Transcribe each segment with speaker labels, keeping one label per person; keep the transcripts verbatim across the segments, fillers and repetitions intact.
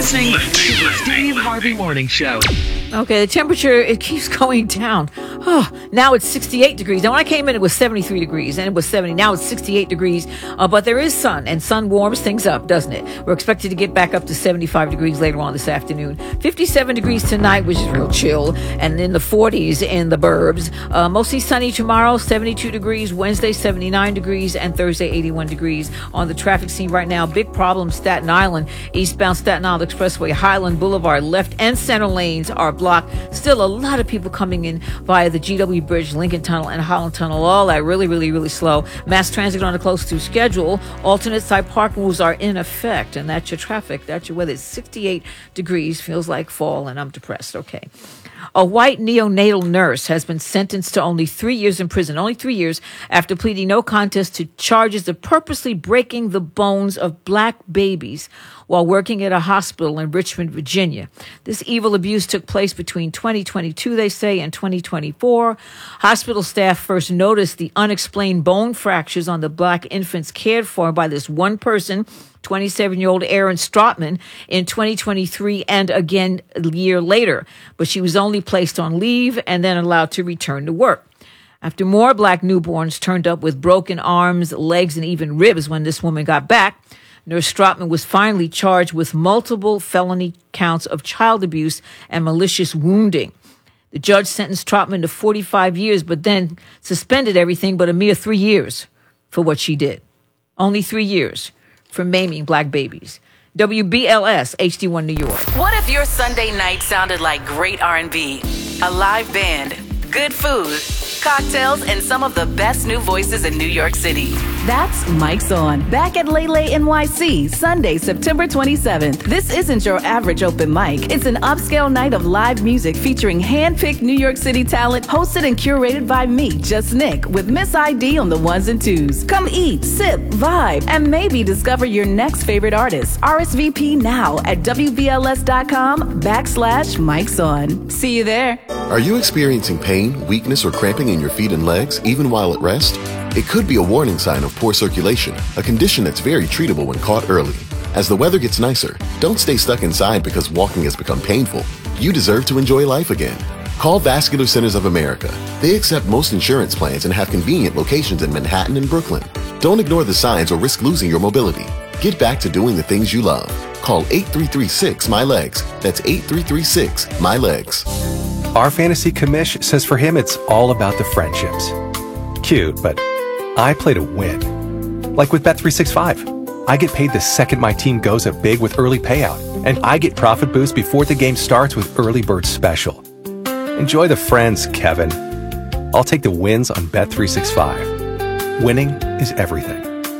Speaker 1: listening to the Steve Harvey Morning Show.
Speaker 2: Okay, the temperature, it keeps going down. Oh, now it's sixty-eight degrees. Now, when I came in, it was seventy-three degrees, and it was seventy. Now it's sixty-eight degrees, uh, but there is sun, and sun warms things up, doesn't it? We're expected to get back up to seventy-five degrees later on this afternoon. fifty-seven degrees tonight, which is real chill, and in the forties in the burbs. Uh, mostly sunny tomorrow, seventy-two degrees. Wednesday, seventy-nine degrees, and Thursday, eighty-one degrees. On the traffic scene right now, big problem, Staten Island. Eastbound Staten Island Expressway, Highland Boulevard, left and center lanes are blocked. Still a lot of people coming in via the G W Bridge, Lincoln Tunnel, and Holland Tunnel. All that really, really, really slow. Mass transit on a close to schedule. Alternate side park rules are in effect. And that's your traffic. That's your weather. It's sixty-eight degrees. Feels like fall, and I'm depressed. Okay. A white neonatal nurse has been sentenced to only three years in prison, only three years after pleading no contest to charges of purposely breaking the bones of black babies while working at a hospital in Richmond, Virginia. This evil abuse took place between twenty twenty-two, they say, and twenty twenty-four. Hospital staff first noticed the unexplained bone fractures on the black infants cared for by this one person, twenty-seven-year-old Erin Stratman, in twenty twenty-three and again a year later. But she was only placed on leave and then allowed to return to work. After more black newborns turned up with broken arms, legs, and even ribs when this woman got back, Nurse Stratman was finally charged with multiple felony counts of child abuse and malicious wounding. The judge sentenced Stratman to forty-five years, but then suspended everything but a mere three years for what she did. Only three years for maiming black babies. W B L S, H D one New York.
Speaker 3: What if your Sunday night sounded like great R and B, a live band, good food, cocktails, and some of the best new voices in New York City?
Speaker 4: That's Mike's On, back at Lele N Y C, Sunday, September twenty-seventh. This isn't your average open mic. It's an upscale night of live music featuring hand-picked New York City talent, hosted and curated by me, Just Nick, with Miss I D on the ones and twos. Come eat, sip, vibe, and maybe discover your next favorite artist. R S V P now at W B L S dot com backslash Mike's On. See you there.
Speaker 5: Are you experiencing pain, weakness, or cramping in your feet and legs, even while at rest? It could be a warning sign of poor circulation, a condition that's very treatable when caught early. As the weather gets nicer, don't stay stuck inside because walking has become painful. You deserve to enjoy life again. Call Vascular Centers of America. They accept most insurance plans and have convenient locations in Manhattan and Brooklyn. Don't ignore the signs or risk losing your mobility. Get back to doing the things you love. Call eight three three six, M Y L E G S. That's eight three three six, M Y L E G S.
Speaker 6: Our fantasy commish says for him it's all about the friendships. Cute, but I play to win. Like with Bet three sixty-five. I get paid the second my team goes up big with early payout, and I get profit boost before the game starts with Early Bird Special. Enjoy the friends, Kevin. I'll take the wins on Bet three sixty-five. Winning is everything.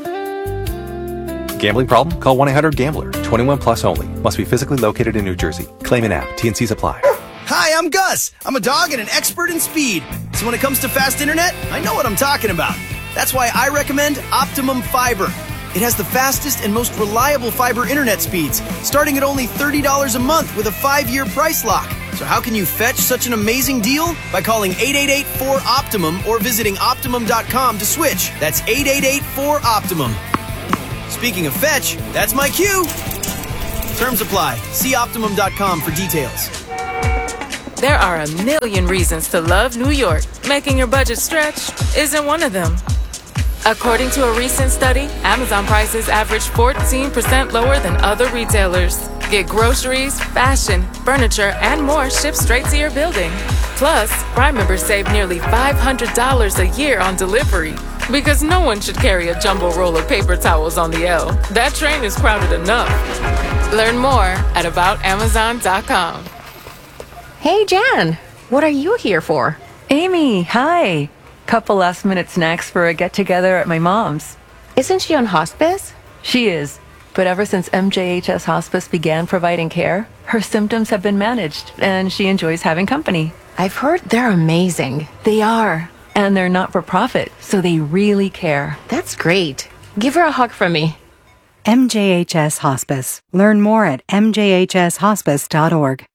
Speaker 6: Gambling problem? Call one eight hundred gambler. twenty-one plus only. Must be physically located in New Jersey. Claim and app. T N Cs apply.
Speaker 7: Hi, I'm Gus. I'm a dog and an expert in speed. So when it comes to fast internet, I know what I'm talking about. That's why I recommend Optimum Fiber. It has the fastest and most reliable fiber internet speeds, starting at only thirty dollars a month with a five-year price lock. So how can you fetch such an amazing deal? By calling eight eight eight, four, Optimum or visiting optimum dot com to switch. That's eight eight eight, four, Optimum. Speaking of fetch, that's my cue. Terms apply. See optimum dot com for details.
Speaker 8: There are a million reasons to love New York. Making your budget stretch isn't one of them. According to a recent study, Amazon prices average fourteen percent lower than other retailers. Get groceries, fashion, furniture, and more shipped straight to your building. Plus, Prime members save nearly five hundred dollars a year on delivery. Because no one should carry a jumbo roll of paper towels on the L. That train is crowded enough. Learn more at about amazon dot com.
Speaker 9: Hey, Jan. What are you here for?
Speaker 10: Amy, hi. Couple last minute snacks for a get-together at my mom's.
Speaker 9: Isn't she on hospice?
Speaker 10: She is. But ever since M J H S Hospice began providing care, her symptoms have been managed, and she enjoys having company.
Speaker 9: I've heard they're amazing.
Speaker 10: They are. And they're not for profit, so they really care.
Speaker 9: That's great. Give her a hug from me.
Speaker 11: M J H S Hospice. Learn more at m j h s hospice dot org.
Speaker 12: Hi,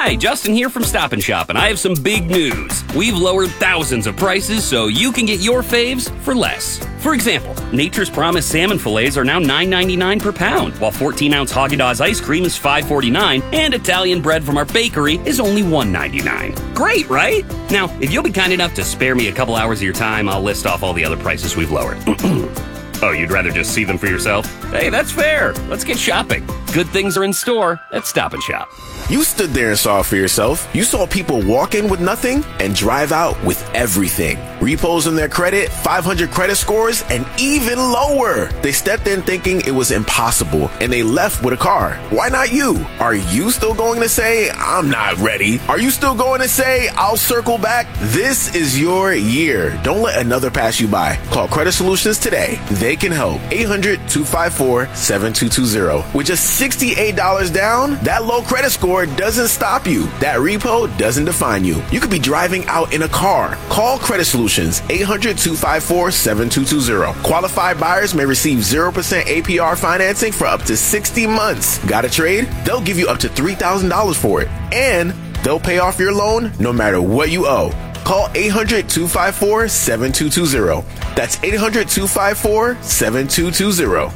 Speaker 11: Hi, Justin here from Stop and Shop, and I have some big news. We've lowered thousands of prices so you can get your faves for less. For example, Nature's Promise salmon fillets are now nine ninety-nine per pound, while fourteen ounce Haagen-Dazs ice cream is five forty-nine, and Italian bread from our bakery is only one ninety-nine. Great, right? Now, if you'll be kind enough to spare me a couple hours of your time, I'll list off all the other prices we've lowered. Oh, you'd rather just see them for yourself? Hey, that's fair. Let's get shopping. Good things are in store at Stop and Shop.
Speaker 12: You stood there and saw it for yourself. You saw people walk in with nothing and drive out with everything. Repos on their credit, five hundred credit scores, and even lower. They stepped in thinking it was impossible, and they left with a car. Why not you? Are you still going to say, I'm not ready? Are you still going to say, I'll circle back? This is your year. Don't let another pass you by. Call Credit Solutions today. They can help. eight hundred, two five four, seven two two zero. With just sixty-eight dollars down, that low credit score doesn't stop you. That repo doesn't define you. You could be driving out in a car. Call Credit Solutions, eight hundred, two five four, seven two two zero. Qualified buyers may receive zero percent A P R financing for up to sixty months. Got a trade? They'll give you up to three thousand dollars for it. And they'll pay off your loan no matter what you owe. Call eight hundred, two five four, seven two two zero. That's eight hundred, two five four, seven two two zero.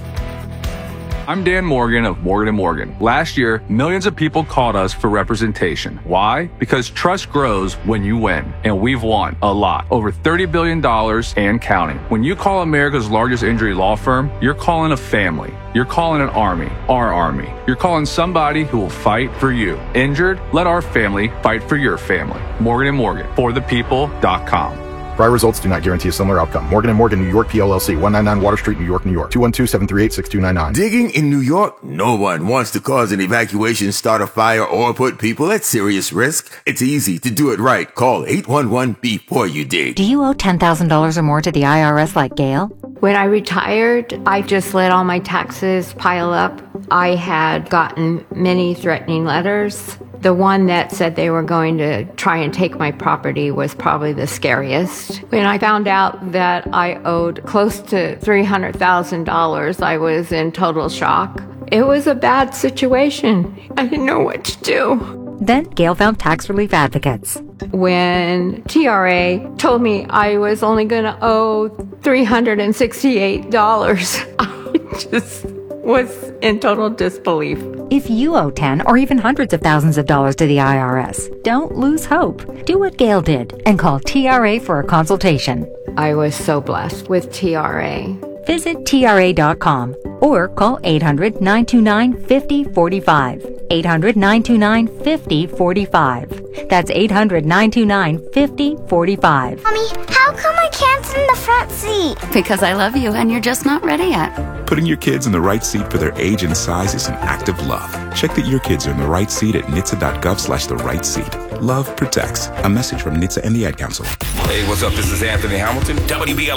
Speaker 13: I'm Dan Morgan of Morgan and Morgan. Last year, millions of people called us for representation. Why? Because trust grows when you win. And we've won a lot. Over thirty billion dollars and counting. When you call America's largest injury law firm, you're calling a family. You're calling an army. Our army. You're calling somebody who will fight for you. Injured? Let our family fight for your family. Morgan and Morgan. For the people dot com.
Speaker 14: Prior results do not guarantee a similar outcome. Morgan and Morgan, New York, P L L C, one ninety-nine Water Street, New York, New York. two one two, seven three eight, six two nine nine.
Speaker 15: Digging in New York? No one wants to cause an evacuation, start a fire, or put people at serious risk. It's easy to do it right. Call eight one one before you dig.
Speaker 16: Do you owe ten thousand dollars or more to the I R S like Gail?
Speaker 17: When I retired, I just let all my taxes pile up. I had gotten many threatening letters. The one that said they were going to try and take my property was probably the scariest. When I found out that I owed close to three hundred thousand dollars, I was in total shock. It was a bad situation. I didn't know what to do.
Speaker 16: Then Gail found Tax Relief Advocates.
Speaker 17: When T R A told me I was only going to owe three hundred sixty-eight dollars, I just was in total disbelief.
Speaker 16: If you owe ten or even hundreds of thousands of dollars to the I R S, don't lose hope. Do what Gail did and call T R A for a consultation.
Speaker 17: I was so blessed with T R A.
Speaker 16: Visit T R A dot com or call eight hundred, nine two nine, five oh four five. eight hundred, nine two nine, five oh four five. That's eight hundred, nine two nine, five oh four five.
Speaker 18: Mommy, how come I can't sit in the front seat?
Speaker 19: Because I love you and you're just not ready yet.
Speaker 20: Putting your kids in the right seat for their age and size is an act of love. Check that your kids are in the right seat at N H T S A dot gov slash the right seat. Love protects. A message from N H T S A and the Ad Council.
Speaker 21: Hey, what's up? This is Anthony Hamilton. W B L